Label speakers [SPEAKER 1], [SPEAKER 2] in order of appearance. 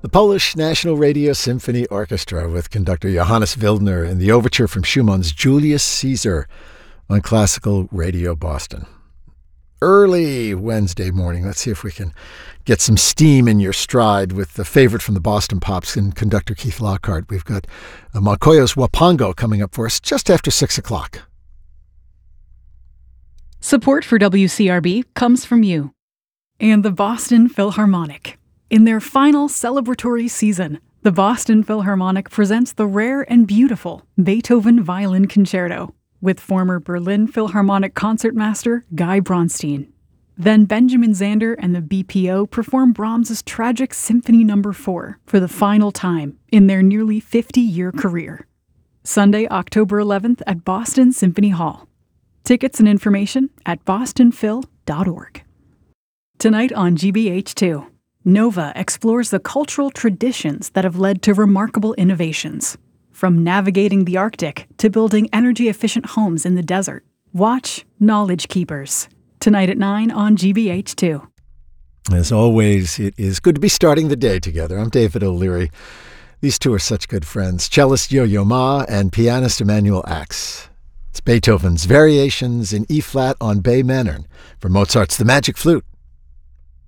[SPEAKER 1] The Polish National Radio Symphony Orchestra with conductor Johannes Wildner and the overture from Schumann's Julius Caesar on Classical Radio Boston. Early Wednesday morning. Let's see if we can get some steam in your stride with the favorite from the Boston Pops and conductor Keith Lockhart. We've got Malkoyo's Wapango coming up for us just after 6 o'clock.
[SPEAKER 2] Support for WCRB comes from you and the Boston Philharmonic. In their final celebratory season, the Boston Philharmonic presents the rare and beautiful Beethoven Violin Concerto with former Berlin Philharmonic concertmaster Guy Bronstein. Then Benjamin Zander and the BPO perform Brahms's tragic Symphony No. 4 for the final time in their nearly 50-year career. Sunday, October 11th at Boston Symphony Hall. Tickets and information at bostonphil.org. Tonight on GBH2, Nova explores the cultural traditions that have led to remarkable innovations. From navigating the Arctic to building energy-efficient homes in the desert. Watch Knowledge Keepers. Tonight at 9 on GBH2.
[SPEAKER 1] As always, it is good to be starting the day together. I'm David O'Leary. These two are such good friends. Cellist Yo-Yo Ma and pianist Emanuel Ax. It's Beethoven's Variations in E-flat on Bay Manor from Mozart's The Magic Flute.